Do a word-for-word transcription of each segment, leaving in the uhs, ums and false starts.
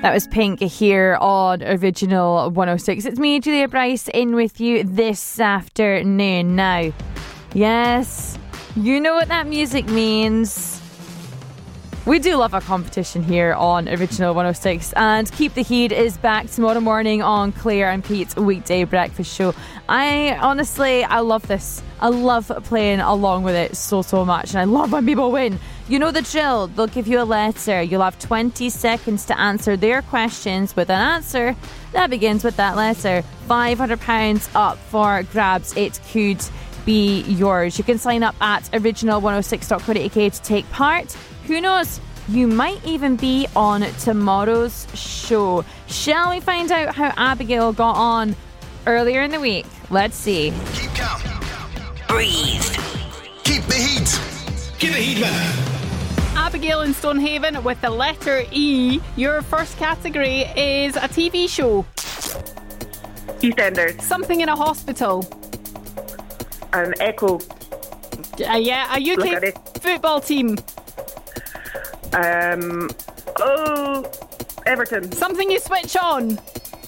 That was Pink here on Original one oh six. It's me, Julia Bryce, in with you this afternoon. Now, yes, you know what that music means. We do love a competition here on Original one oh six, and Keep the Heat is back tomorrow morning on Claire and Pete's weekday breakfast show. I honestly, I love this. I love playing along with it so, so much, and I love when people win. You know the drill. They'll give you a letter. You'll have twenty seconds to answer their questions with an answer that begins with that letter. five hundred pounds up for grabs. It could be yours. You can sign up at original one oh six dot co dot uk to take part. Who knows? You might even be on tomorrow's show. Shall we find out how Abigail got on earlier in the week? Let's see. Keep calm. Breathe. Keep the heat. Keep the heat, man. Abigail in Stonehaven with the letter E. Your first category is a T V show. EastEnders. Something in a hospital. An Echo. Uh, yeah, a U K football team. Um. Oh, Everton. Something you switch on.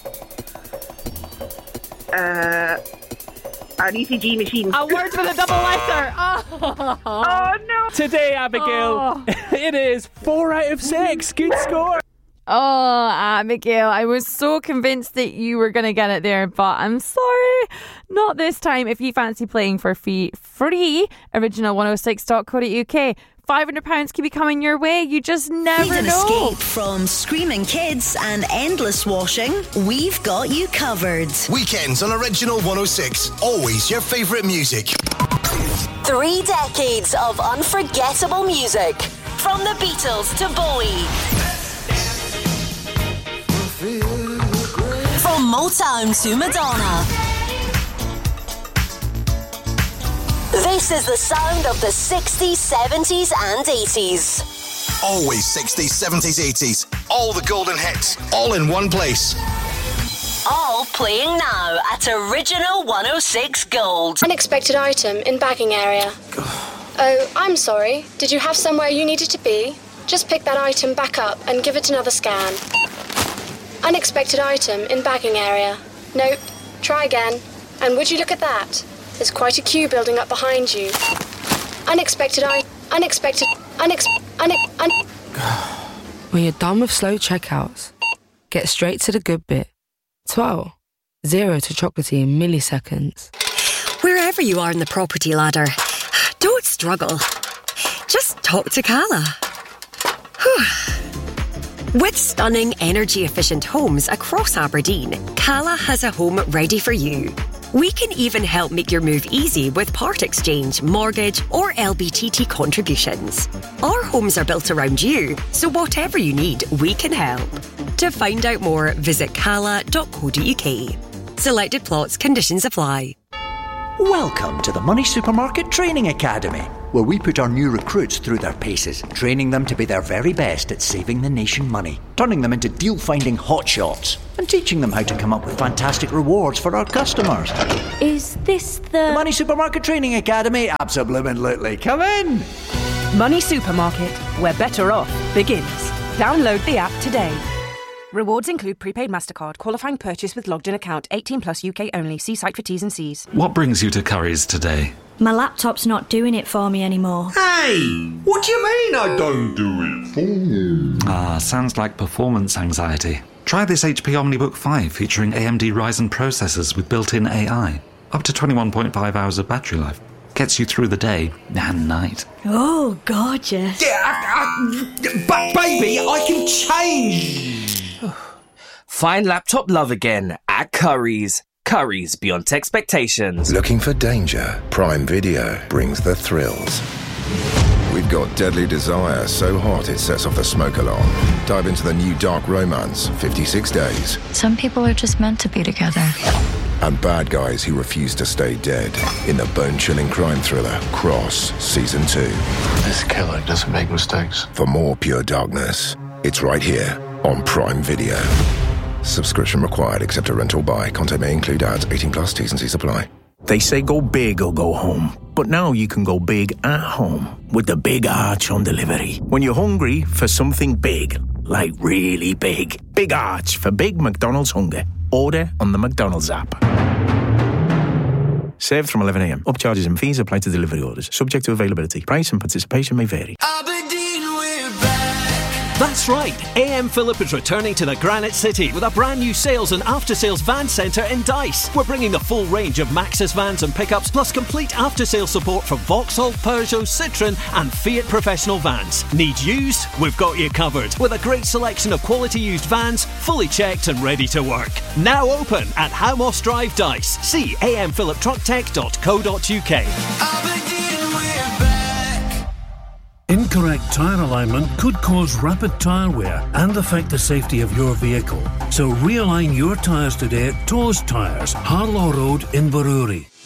Uh. An E C G machine. A word with a double letter. Oh, oh no. Today, Abigail, oh. It is four out of six. Good score. Oh, Abigail, I was so convinced that you were going to get it there, but I'm sorry, not this time. If you fancy playing for fee free, original one oh six dot co dot uk. five hundred pounds could be coming your way. You just never Need an know. escape from screaming kids and endless washing? We've got you covered. Weekends on Original one oh six. Always your favourite music. Three decades of unforgettable music. From the Beatles to Bowie. From Motown to Madonna. This is the sound of the sixties, seventies and eighties. Always sixties, seventies, eighties. All the golden hits. All in one place. All playing now at Original one oh six Gold. Unexpected item in bagging area. Oh, I'm sorry. Did you have somewhere you needed to be? Just pick that item back up and give it another scan. Unexpected item in bagging area. Nope. Try again. And would you look at that? There's quite a queue building up behind you. Unexpected I... Unexpected... Unex... Une... Un... When you're done with slow checkouts, get straight to the good bit. twelve. Zero to chocolatey in milliseconds. Wherever you are in the property ladder, don't struggle. Just talk to Cala. With stunning energy-efficient homes across Aberdeen, Cala has a home ready for you. We can even help make your move easy with part exchange, mortgage or L B T T contributions. Our homes are built around you, so whatever you need, we can help. To find out more, visit cala dot co dot uk. Selected plots, conditions apply. Welcome to the Money Supermarket Training Academy, where we put our new recruits through their paces, training them to be their very best at saving the nation money, turning them into deal-finding hotshots, and teaching them how to come up with fantastic rewards for our customers. Is this the... The Money Supermarket Training Academy? Absolutely. Come in! Money Supermarket, where better off begins. Download the app today. Rewards include prepaid MasterCard, qualifying purchase with logged-in account, eighteen plus U K only. See site for T's and C's. What brings you to Curry's today? My laptop's not doing it for me anymore. Hey! What do you mean I don't do it for you? Ah, sounds like performance anxiety. Try this H P OmniBook five featuring A M D Ryzen processors with built-in A I. Up to twenty-one point five hours of battery life. Gets you through the day and night. Oh, gorgeous. Yeah, I, I, but baby, I can change. Find laptop love again at Curry's. Curry's beyond expectations. Looking for danger? Prime Video brings the thrills. We've got Deadly Desire, so hot it sets off a smoke alarm. Dive into the new dark romance, fifty-six days. Some people are just meant to be together. And bad guys who refuse to stay dead in the bone-chilling crime thriller, Cross, Season two. This killer doesn't make mistakes. For more pure darkness, it's right here on Prime Video. Subscription required except a rental buy. Content may include ads. eighteen plus. T's and C's apply. They say go big or go home. But now you can go big at home with the Big Arch on delivery. When you're hungry for something big, like really big. Big arch for big McDonald's hunger. Order on the McDonald's app. Served from eleven a m. Upcharges and fees apply to delivery orders. Subject to availability. Price and participation may vary. That's right, A M Philip is returning to the Granite City with a brand new sales and after-sales van centre in Dice. We're bringing the full range of Maxus vans and pickups, plus complete after-sales support for Vauxhall, Peugeot, Citroën and Fiat professional vans. Need used? We've got you covered, with a great selection of quality used vans, fully checked and ready to work. Now open at Howmoss Drive, Dice. See a m philip truck tech dot co dot u k. Incorrect tyre alignment could cause rapid tyre wear and affect the safety of your vehicle. So realign your tyres today at Toes Tyres, Harlaw Road in Baroorie.